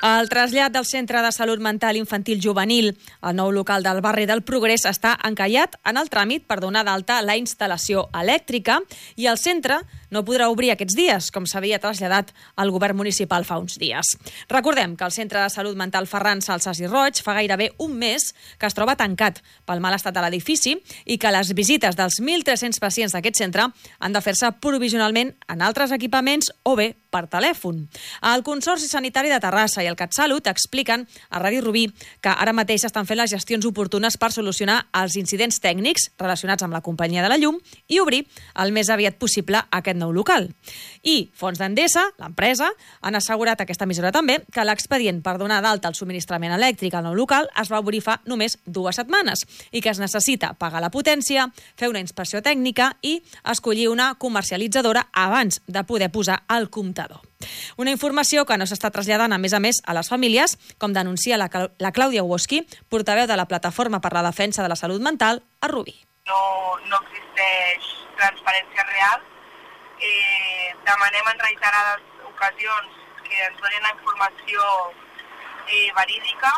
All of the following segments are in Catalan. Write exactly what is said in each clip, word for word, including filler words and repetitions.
El trasllat del Centre de Salut Mental Infantil Juvenil al nou local del barri del Progrés està encallat en el tràmit per donar d'alta la instal·lació elèctrica i el centre no podrà obrir aquests dies, com s'havia traslladat al govern municipal fa uns dies. Recordem que el Centre de Salut Mental Ferran Salsas i Roig fa gairebé un mes que es troba tancat pel mal estat de l'edifici i que les visites dels mil tres-cents pacients d'aquest centre han de fer-se provisionalment en altres equipaments o bé per telèfon. El Consorci Sanitari de Terrassa i el CatSalut expliquen a Ràdio Rubí que ara mateix estan fent les gestions oportunes per solucionar els incidents tècnics relacionats amb la companyia de la llum i obrir el més aviat possible aquest nou local. I Fons d'Endesa, l'empresa, han assegurat a aquesta emissora també que l'expedient per donar d'alta el subministrament elèctric al nou local es va obrir fa només dues setmanes i que es necessita pagar la potència, fer una inspecció tècnica i escollir una comercialitzadora abans de poder posar el comptador. Una informació que no s'està traslladant, a més a més, a les famílies, com denuncia la, la Clàudia Woski, portaveu de la Plataforma per la Defensa de la Salut Mental, a Rubí. No, no existeix transparència real. Eh, demanem en reiterades ocasions que ens donin la informació eh, verídica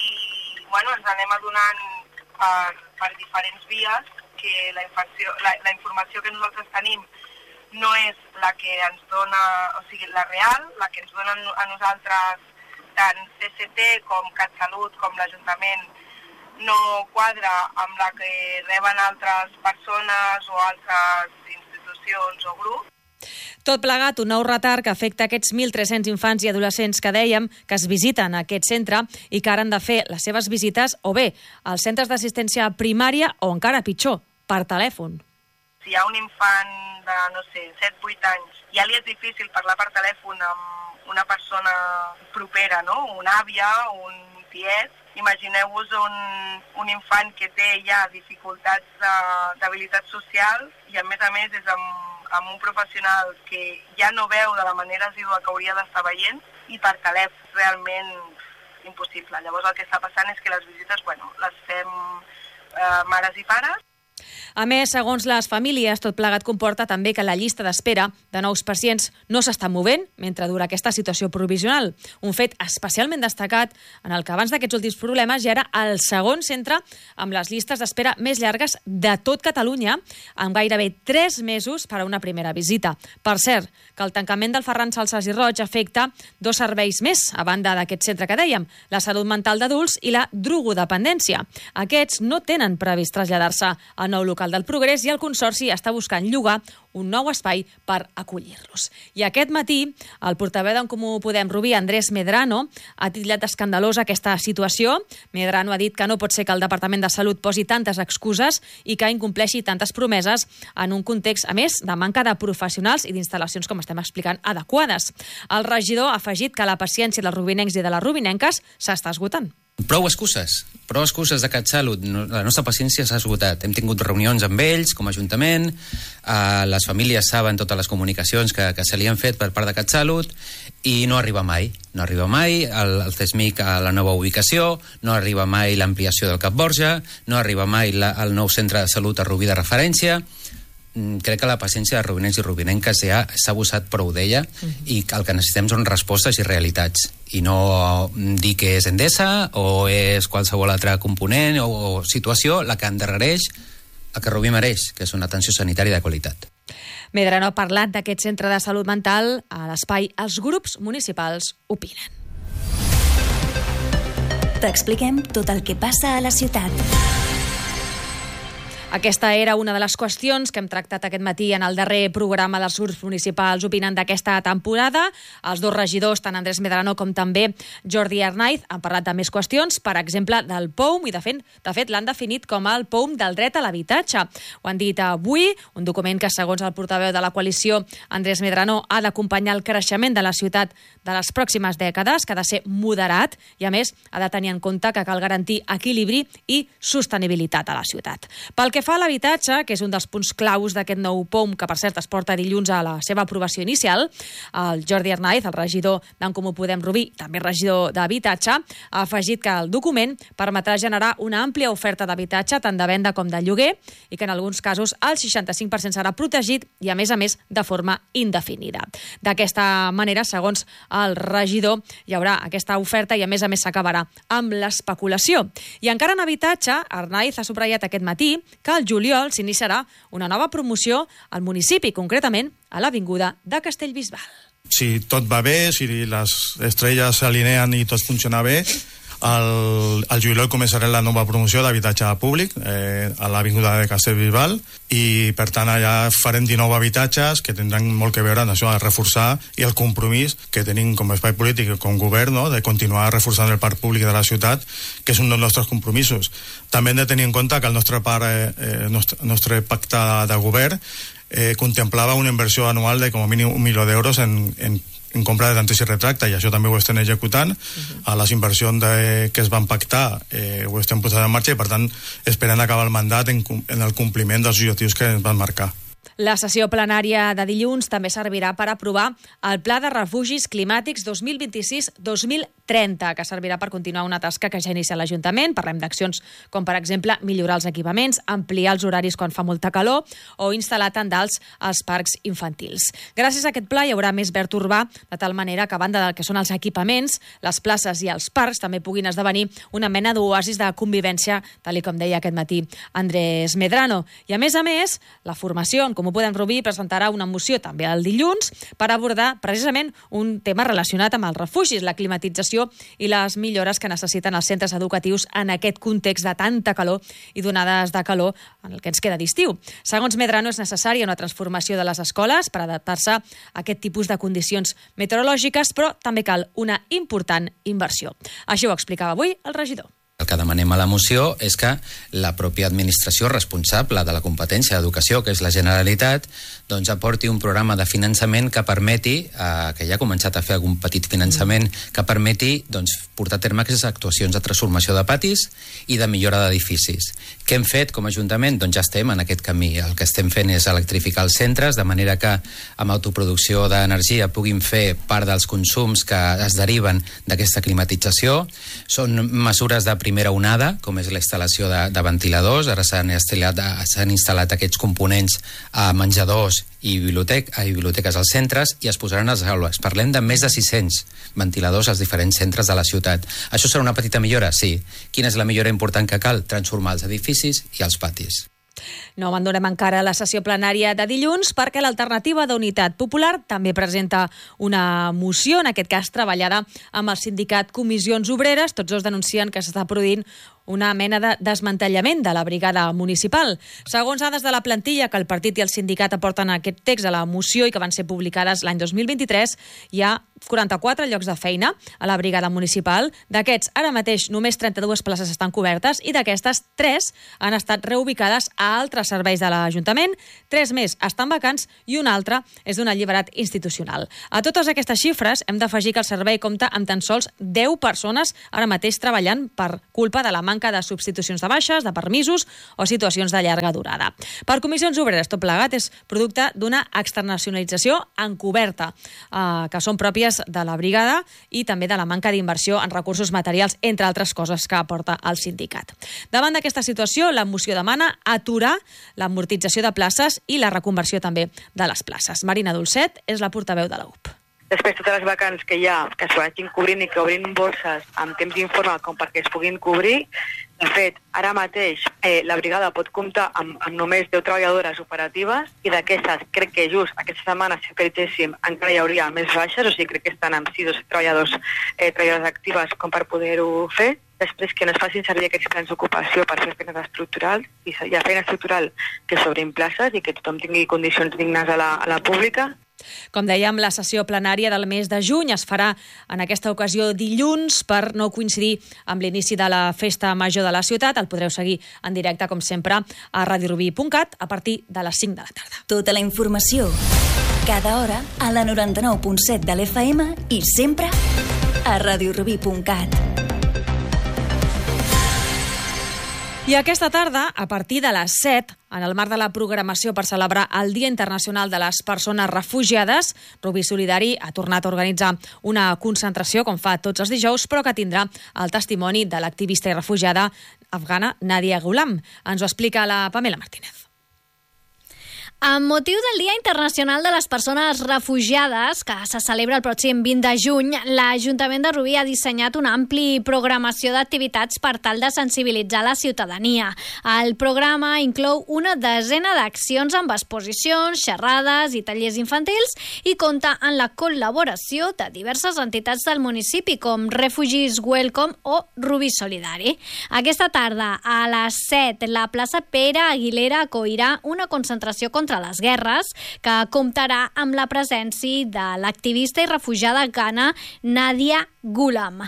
i bueno, ens anem adonant per, per diferents vies que la, infecció, la, la informació que nosaltres tenim no és la que ens dona, o sigui, la real, la que ens donen a nosaltres tant C C T com CatSalut com l'Ajuntament no quadra amb la que reben altres persones o altres institucions o grups. Tot plegat, un nou retard que afecta aquests mil tres-cents infants i adolescents que dèiem que es visiten a aquest centre i que ara han de fer les seves visites o bé als centres d'assistència primària o encara pitjor, per telèfon. Si hi ha un infant de, no sé, set vuit anys, ja li és difícil parlar per telèfon amb una persona propera, no? Una àvia, un tiet. Imagineu-vos un, un infant que té ja dificultats d'habilitat social i a més a més és amb, amb un professional que ja no veu de la manera assídua que hauria d'estar veient i per telèfon realment impossible. Llavors el que està passant és que les visites, bueno, les fem eh, mares i pares. A més, segons les famílies, tot plegat comporta també que la llista d'espera de nous pacients no s'està movent mentre dura aquesta situació provisional. Un fet especialment destacat en el que abans d'aquests últims problemes ja era el segon centre amb les llistes d'espera més llargues de tot Catalunya, amb gairebé tres mesos per a una primera visita. Per cert, que el tancament del Ferran Salsas i Roig afecta dos serveis més, a banda d'aquest centre que dèiem, la salut mental d'adults i la drogodependència. Aquests no tenen previst traslladar-se al nou local del Progrés i el Consorci està buscant llogar un nou espai per acollir-los. I aquest matí, el portaveu d'En Comú Podem Rubí, Andrés Medrano, ha titllat escandalosa aquesta situació. Medrano ha dit que no pot ser que el Departament de Salut posi tantes excuses i que incompleixi tantes promeses en un context, a més, de manca de professionals i d'instal·lacions, com estem explicant, adequades. El regidor ha afegit que la paciència dels rubinencs i de les rubinenques s'està esgotant. Prou excuses, prou excuses de CatSalut. La nostra paciència s'ha esgotat. Hem tingut reunions amb ells, com a Ajuntament, eh, les famílies saben totes les comunicacions que, que se li han fet per part de CatSalut i no arriba mai. No arriba mai el, el CESMIC a la nova ubicació, no arriba mai l'ampliació del Cap Borja, no arriba mai la, el nou centre de salut a Rubí de referència. Crec que la paciència de rubinencs i rubinenques ja s'ha abusat prou d'ella uh-huh. i el que necessitem són respostes i realitats i no dir que és Endesa o és qualsevol altre component o, o situació la que endarrereix el que Rubí mereix, que és una atenció sanitària de qualitat. Medrano ha parlat d'aquest centre de salut mental a l'espai Els grups municipals opinen. T'expliquem tot el que passa a la ciutat. Aquesta era una de les qüestions que hem tractat aquest matí en el darrer programa dels grups municipals opinant d'aquesta temporada. Els dos regidors, tant Andrés Medrano com també Jordi Arnaiz, han parlat de més qüestions, per exemple, del P O U M, i de fet, de fet l'han definit com el P O U M del dret a l'habitatge. Ho han dit avui, un document que, segons el portaveu de la coalició, Andrés Medrano, ha d'acompanyar el creixement de la ciutat de les pròximes dècades, que ha de ser moderat i, a més, ha de tenir en compte que cal garantir equilibri i sostenibilitat a la ciutat. Pel que que fa a l'habitatge, que és un dels punts claus d'aquest nou P O M, que per cert es porta dilluns a la seva aprovació inicial, el Jordi Arnaiz, el regidor d'en Comú Podem Rubí, també regidor d'habitatge, ha afegit que el document permetrà generar una àmplia oferta d'habitatge, tant de venda com de lloguer, i que en alguns casos el seixanta-cinc per cent serà protegit i, a més a més, de forma indefinida. D'aquesta manera, segons el regidor, hi haurà aquesta oferta i, a més a més, s'acabarà amb l'especulació. I encara en habitatge, Arnaiz ha subratllat aquest matí que al juliol s'iniciarà una nova promoció al municipi, concretament a l'Avinguda de Castellbisbal. Si tot va bé, si les estrelles s'alineen i tot funciona bé, al, al juliol començarà la nova promoció d'habitatge públic eh, a l'Avinguda de Castellbisbal i per tant allà farem dinou habitatges que tindran molt que veure en això, a reforçar i el compromís que tenim com a espai polític i com a govern, no? De continuar reforçant el parc públic de la ciutat, que és un dels nostres compromisos. També hem de tenir en compte que el nostre, par, eh, nostre, nostre pacte de govern eh, contemplava una inversió anual de com a mínim un milió d'euros en, en en compra de tanteig i retracte, i això també ho estem executant. Uh-huh. A les inversions de, que es van pactar eh, ho estem posant en marxa i, per tant, esperant acabar el mandat en, en el compliment dels objectius que ens van marcar. La sessió plenària de dilluns també servirà per aprovar el Pla de Refugis Climàtics dos mil vint-i-sis dos mil trenta, que servirà per continuar una tasca que ja inicia l'Ajuntament. Parlem d'accions com, per exemple, millorar els equipaments, ampliar els horaris quan fa molta calor o instal·lar tendals als parcs infantils. Gràcies a aquest pla hi haurà més verd urbà, de tal manera que, a banda del que són els equipaments, les places i els parcs també puguin esdevenir una mena d'oasis de convivència, tal com deia aquest matí Andrés Medrano. I, a més a més, la formació en Comú Podem Rubí presentarà una moció també el dilluns per abordar precisament un tema relacionat amb els refugis, la climatització i les millores que necessiten els centres educatius en aquest context de tanta calor i d'onades de calor en el que ens queda d'estiu. Segons Medrano, és necessària una transformació de les escoles per adaptar-se a aquest tipus de condicions meteorològiques, però també cal una important inversió. Així ho explicava avui el regidor. El que demanem a la moció és que la pròpia administració responsable de la competència d'educació, que és la Generalitat, doncs aporti un programa de finançament que permeti, eh, que ja ha començat a fer algun petit finançament, que permeti doncs, portar a terme aquestes actuacions de transformació de patis i de millora d'edificis. Què hem fet com a Ajuntament? Doncs ja estem en aquest camí. El que estem fent és electrificar els centres, de manera que amb autoproducció d'energia puguin fer part dels consums que es deriven d'aquesta climatització. Són mesures de primera onada, com és la instal·lació de, de ventiladors. Ara s'han instal·lat, s'han instal·lat aquests components a menjadors i, bibliotec, i biblioteques als centres i es posaran a les aules. Parlem de més de sis-cents ventiladors als diferents centres de la ciutat. Això serà una petita millora? Sí. Quina és la millora important que cal? Transformar els edificis i els patis. No abandonem encara la sessió plenària de dilluns perquè l'Alternativa d'Unitat Popular també presenta una moció, en aquest cas treballada amb el sindicat Comissions Obreres. Tots dos denuncien que s'està produint una mena de desmantellament de la brigada municipal. Segons dades de la plantilla que el partit i el sindicat aporten aquest text a la moció i que van ser publicades l'any dos mil vint-i-tres, hi ha quaranta-quatre llocs de feina a la brigada municipal. D'aquests, ara mateix, només trenta-dues places estan cobertes i d'aquestes, tres han estat reubicades a altres serveis de l'Ajuntament, tres més estan vacants i una altra és d'un alliberat institucional. A totes aquestes xifres hem d'afegir que el servei compta amb tan sols deu persones ara mateix treballant per culpa de la manca de substitucions de baixes, de permisos o situacions de llarga durada. Per Comissions Obreres, tot plegat és producte d'una externalització encoberta, eh, que són pròpies de la brigada i també de la manca d'inversió en recursos materials, entre altres coses que aporta el sindicat. Davant d'aquesta situació, la moció demana aturar l'amortització de places i la reconversió també de les places. Marina Dolcet és la portaveu de la U P. Després, totes les vacants que hi ha, que s'ho vagin cobrint i que obrin borses amb temps informal com perquè es puguin cobrir. De fet, ara mateix eh, la brigada pot comptar amb, amb només deu treballadores operatives i d'aquestes crec que just aquesta setmana, si acreditéssim, encara hi hauria més baixes, o sigui, crec que estan amb sis o set treballadors, eh, treballadores actives com per poder-ho fer. Després, que no es facin servir aquests plans d'ocupació per fer feines estructurals, i hi ha feina estructural que s'obrin places i que tothom tingui condicions dignes a la, a la pública. Com dèiem, la sessió plenària del mes de juny es farà en aquesta ocasió dilluns per no coincidir amb l'inici de la festa major de la ciutat. El podreu seguir en directe, com sempre, a radio rubí punt cat a partir de les cinc de la tarda. Tota la informació, cada hora, a la noranta-nou punt set de l'F M i sempre a radio rubí punt cat. I aquesta tarda, a partir de les set, en el marc de la programació per celebrar el Dia Internacional de les Persones Refugiades, Rubí Solidari ha tornat a organitzar una concentració, com fa tots els dijous, però que tindrà el testimoni de l'activista i refugiada afgana Nadia Ghulam. Ens ho explica la Pamela Martínez. Amb motiu del Dia Internacional de les Persones Refugiades, que se celebra el pròxim vint de juny, l'Ajuntament de Rubí ha dissenyat una àmplia programació d'activitats per tal de sensibilitzar la ciutadania. El programa inclou una desena d'accions amb exposicions, xerrades i tallers infantils i compta amb la col·laboració de diverses entitats del municipi, com Refugees Welcome o Rubí Solidari. Aquesta tarda, a les set, la plaça Pere Aguilera acollirà una concentració contra les guerres, que comptarà amb la presència de l'activista i refugiada afgana Nadia Ghulam.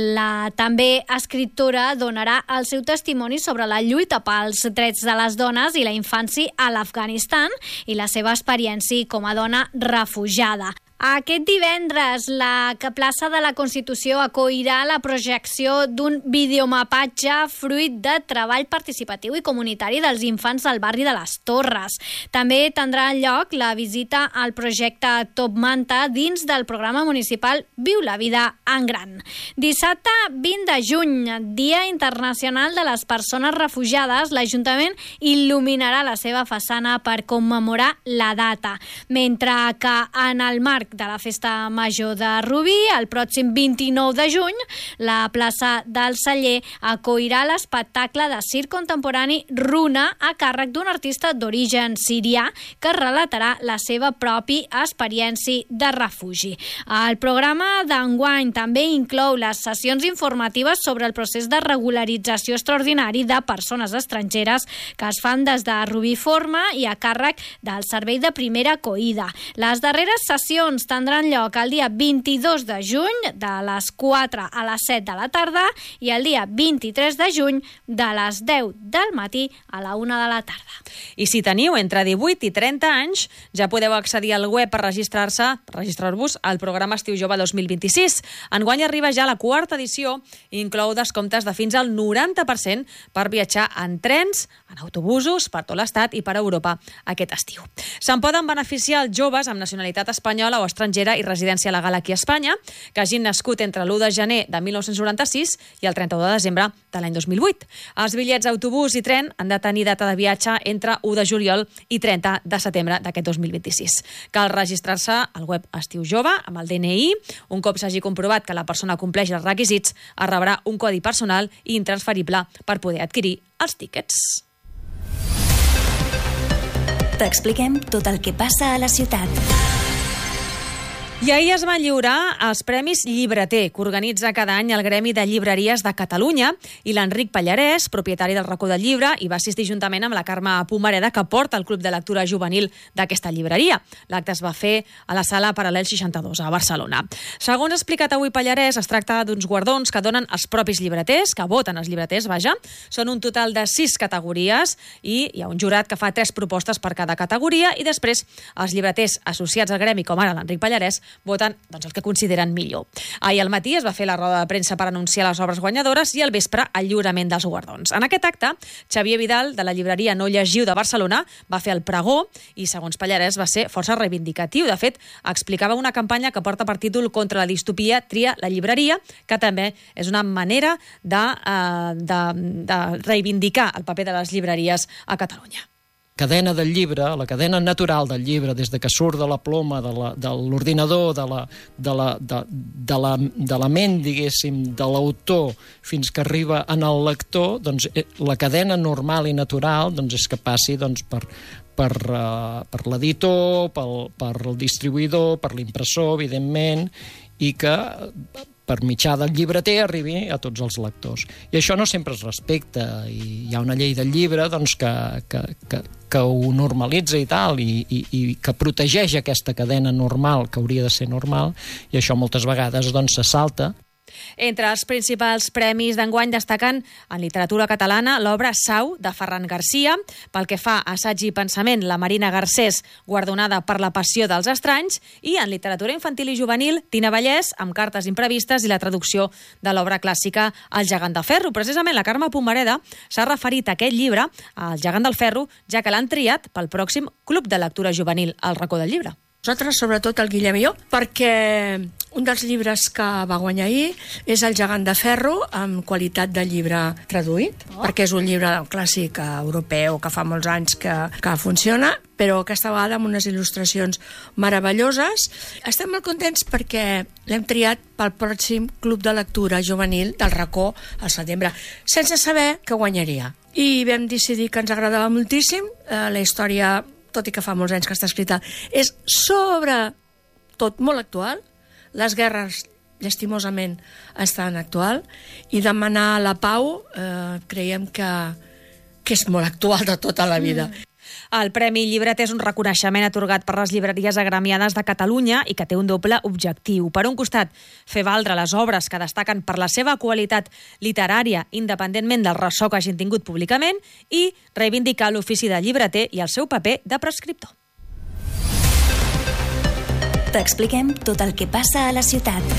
La també escriptora donarà el seu testimoni sobre la lluita pels drets de les dones i la infància a l'Afganistan i la seva experiència com a dona refugiada. Aquest divendres, la plaça de la Constitució acollirà la projecció d'un videomapatge fruit de treball participatiu i comunitari dels infants del barri de les Torres. També tindrà lloc la visita al projecte Top Manta dins del programa municipal Viu la vida en gran. Dissabte vint de juny, Dia Internacional de les Persones Refugiades, l'Ajuntament il·luminarà la seva façana per commemorar la data, mentre que en el marc de la Festa Major de Rubí, el pròxim vint-i-nou de juny, la plaça del Celler acollirà l'espectacle de circ contemporani Runa a càrrec d'un artista d'origen sirià que relatarà la seva pròpia experiència de refugi. El programa d'enguany també inclou les sessions informatives sobre el procés de regularització extraordinari de persones estrangeres que es fan des de Rubí Forma i a càrrec del Servei de Primera Acollida. Les darreres sessions tindran lloc el dia vint-i-dos de juny de les quatre a les set de la tarda i el dia vint-i-tres de juny de les deu del matí a la una de la tarda. I si teniu entre divuit i trenta anys, ja podeu accedir al web per registrar-se, per registrar-vos al programa Estiu Jove dos mil vint-i-sis. Enguany arriba ja la quarta edició i inclou descomptes de fins al noranta per cent per viatjar en trens, en autobusos, per tot l'estat i per Europa aquest estiu. Se'n poden beneficiar els joves amb nacionalitat espanyola o estrangera i residència legal aquí a Espanya, que hagin nascut entre l'u de gener de mil nou-cents noranta-sis i el trenta-u de desembre de l'any dos mil vuit. Els bitllets d'autobús i tren han de tenir data de viatge entre u de juliol i trenta de setembre d'aquest dos mil vint-i-sis. Cal registrar-se al web Estiu Jove amb el D N I. Un cop s'hagi comprovat que la persona compleix els requisits, es rebrà un codi personal i intransferible per poder adquirir els tíquets. T'expliquem tot el que passa a la ciutat. I ahir es van lliurar els Premis Llibreter, que organitza cada any el Gremi de Llibreries de Catalunya, i l'Enric Pallarès, propietari del Racó del Llibre, hi va assistir juntament amb la Carme Pomareda, que porta el Club de Lectura Juvenil d'aquesta llibreria. L'acte es va fer a la sala Paral·lel seixanta-dos, a Barcelona. Segons ha explicat avui Pallarès, es tracta d'uns guardons que donen els propis llibreters, que voten els llibreters, vaja. Són un total de sis categories i hi ha un jurat que fa tres propostes per cada categoria i després els llibreters associats al gremi, com ara l'Enric Pallarès, voten doncs, el que consideren millor. Ahir al matí es va fer la roda de premsa per anunciar les obres guanyadores i al vespre el lliurament dels guardons. En aquest acte, Xavier Vidal, de la llibreria No Llegiu de Barcelona, va fer el pregó i, segons Pallarès, va ser força reivindicatiu. De fet, explicava una campanya que porta per títol Contra la distopia, tria la llibreria, que també és una manera de, uh, de, de reivindicar el paper de les llibreries a Catalunya. Cadena del llibre, la cadena natural del llibre, des de que surt de la ploma, de l'ordinador, de, la, de, la, de, de, la, de la ment, diguéssim, de l'autor, fins que arriba en el lector, doncs la cadena normal i natural doncs, és que passi doncs, per, per, uh, per l'editor, per, per el distribuïdor, per l'impressor, evidentment, i que per mitjà del llibreter arribi a tots els lectors. I això no sempre es respecta, i hi ha una llei del llibre doncs, que, que, que, que ho normalitza i tal, i, i, i que protegeix aquesta cadena normal, que hauria de ser normal, i això moltes vegades doncs, se salta. Entre els principals premis d'enguany destaquen en literatura catalana l'obra Sau, de Ferran Garcia. Pel que fa a assaig i pensament, la Marina Garcés, guardonada per La passió dels estranys, i en literatura infantil i juvenil, Tina Vallès, amb Cartes imprevistes i la traducció de l'obra clàssica El gegant de ferro. Precisament la Carme Pomareda s'ha referit a aquest llibre, El gegant del ferro, ja que l'han triat pel pròxim Club de Lectura Juvenil, al Racó del Llibre. Nosaltres, sobretot el Guillem i jo, perquè un dels llibres que va guanyar ahir és El gegant de ferro, amb qualitat de llibre traduït, oh. perquè és un llibre clàssic europeu que fa molts anys que, que funciona, però aquesta vegada amb unes il·lustracions meravelloses. Estem molt contents perquè l'hem triat pel pròxim Club de Lectura Juvenil del Racó al setembre, sense saber que guanyaria. I vam decidir que ens agradava moltíssim eh, la història, tot i que fa molts anys que està escrita, és sobretot molt actual. Les guerres, llastimosament, estan actual, i demanar la pau eh, creiem que, que és molt actual de tota la vida. Mm. El Premi Llibret és un reconeixement atorgat per les llibreries agremiades de Catalunya i que té un doble objectiu. Per un costat, fer valdre les obres que destaquen per la seva qualitat literària, independentment del ressò que hagin tingut públicament, i reivindicar l'ofici de llibreter i el seu paper de prescriptor. T'expliquem tot el que passa a la ciutat.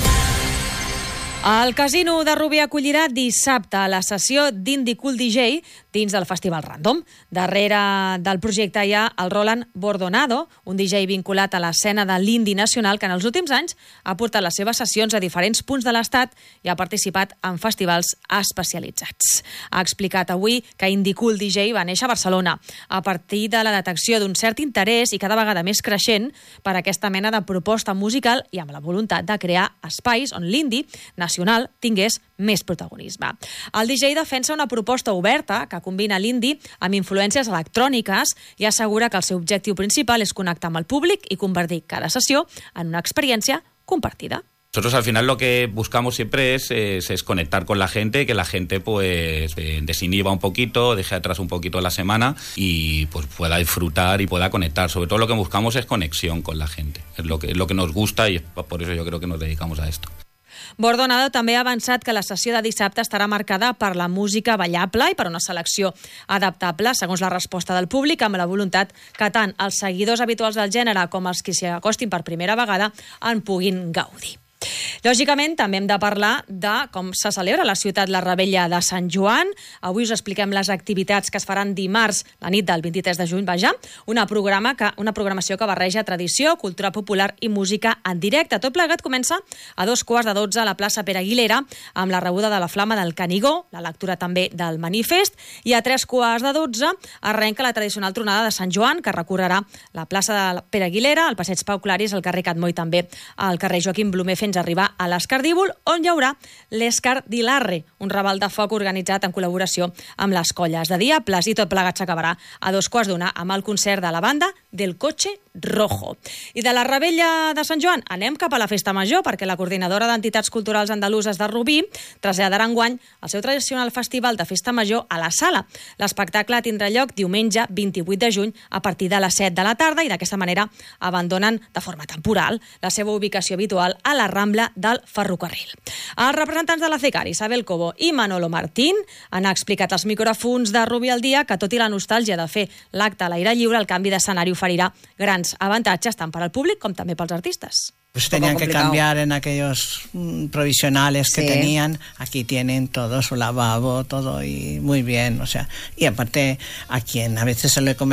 El Casino de Rubí acollirà dissabte a la sessió d'Indie Cool D J dins del Festival Random. Darrere del projecte hi ha el Roland Bordonado, un D J vinculat a l'escena de l'indie nacional que en els últims anys ha portat les seves sessions a diferents punts de l'Estat i ha participat en festivals especialitzats. Ha explicat avui que Indie Cool D J va néixer a Barcelona a partir de la detecció d'un cert interès i cada vegada més creixent per aquesta mena de proposta musical i amb la voluntat de crear espais on l'indie nacional tingués més protagonisme. El D J defensa una proposta oberta que combina l'indie amb influències electròniques i assegura que el seu objectiu principal és connectar amb el públic i convertir cada sessió en una experiència compartida. Nosotros al final lo que buscamos siempre es, es, es conectar con la gente, que la gente pues eh, desinhiba un poquito, deje atrás un poquito la semana y pues pueda disfrutar y pueda conectar. Sobre todo lo que buscamos es conexión con la gente. Es lo que, es lo que nos gusta y por eso yo creo que nos dedicamos a esto. Bordonado també ha avançat que la sessió de dissabte estarà marcada per la música ballable i per una selecció adaptable segons la resposta del públic, amb la voluntat que tant els seguidors habituals del gènere com els que s'hi acostin per primera vegada en puguin gaudir. Lògicament, també hem de parlar de com se celebra a la ciutat la Revetlla de Sant Joan. Avui us expliquem les activitats que es faran dimarts, la nit del vint-i-tres de juny, vaja, una, programa que, una programació que barreja tradició, cultura popular i música en directe. Tot plegat comença a dos quarts de dotze a la plaça Pere Aguilera, amb la rebuda de la Flama del Canigó, la lectura també del manifest, i a tres quarts de dotze arrenca la tradicional tronada de Sant Joan, que recorrerà la plaça de Pere Aguilera, el passeig Pau Claris, el carrer Catmoy també, al carrer Joaquim Blumer, fins a arribar a l'Escardívol, on hi haurà l'Escardilarre, un raval de foc organitzat en col·laboració amb les colles de Diables, i tot plegat s'acabarà a dos quarts d'una amb el concert de la banda del Coche Rojo. I de la Revetlla de Sant Joan anem cap a la Festa Major, perquè la coordinadora d'entitats culturals andaluses de Rubí traslladarà enguany el seu tradicional festival de Festa Major a la Sala. L'espectacle tindrà lloc diumenge vint-i-vuit de juny a partir de les set de la tarda i d'aquesta manera abandonen de forma temporal la seva ubicació habitual a la Rambla del Ferrocarril. Els representants de la CECAR, Isabel Cobo i Manolo Martín, han explicat als micròfons de Rubí al dia que, tot i la nostàlgia de fer l'acte a l'aire lliure, el canvi d'escenari oferirà grans avantatges tant per al públic com també pels artistes. Pues tenían que cambiar en aquellos mm, provisionales que sí. tenían. Aquí tienen todo su lavabo, todo y muy bien, o sea, y aparte a quien a veces se le come